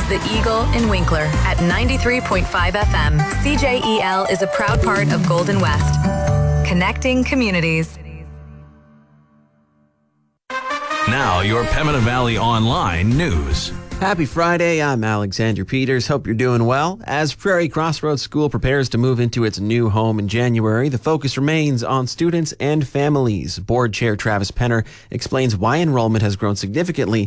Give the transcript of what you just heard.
is the Eagle in Winkler at 93.5 FM. CJEL is a proud part of Golden West. Connecting communities. Now, your Pembina Valley Online news. Happy Friday, I'm Alexander Peters. Hope you're doing well. As Prairie Crossroads School prepares to move into its new home in January, the focus remains on students and families. Board Chair Travis Penner explains why enrollment has grown significantly